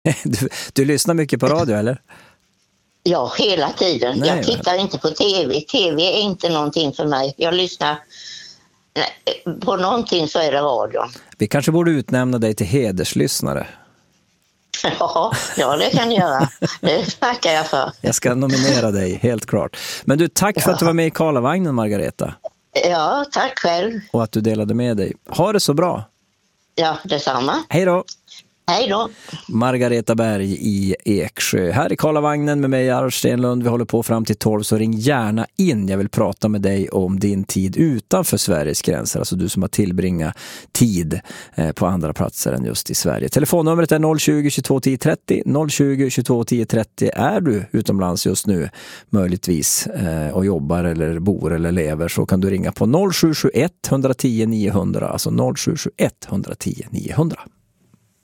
Du lyssnar mycket på radio, eller? Ja, hela tiden. Nej, jag tittar inte på tv. Tv är inte någonting för mig. Jag lyssnar på någonting, så är det radion. Vi kanske borde utnämna dig till hederslyssnare. Ja, det kan jag göra. Det tackar jag för. Jag ska nominera dig, helt klart. Men du, tack för att du var med i Karlavagnen, Margareta. Ja, tack själv. Och att du delade med dig. Ha det så bra. Ja, detsamma. Hej då. Hej då. Margareta Berg i Eksjö. Här i Karlavagnen med mig, Arv Stenlund. Vi håller på fram till 12, så ring gärna in. Jag vill prata med dig om din tid utanför Sveriges gränser. Alltså du som har tillbringat tid på andra platser än just i Sverige. Telefonnumret är 020 22 10 30. 020 22 10 30. Är du utomlands just nu möjligtvis och jobbar eller bor eller lever, så kan du ringa på 0721 110 900. Alltså 0721 110 900.